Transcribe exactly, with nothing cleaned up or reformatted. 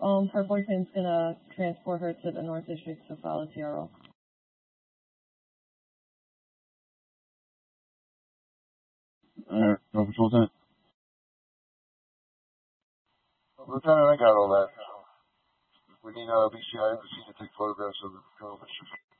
Um, her boyfriend's gonna transport her to the North District to file a T R O. Alright, no patrol tent. Lieutenant, I got all that. We need uh, B C I embassy to take photographs of the girl.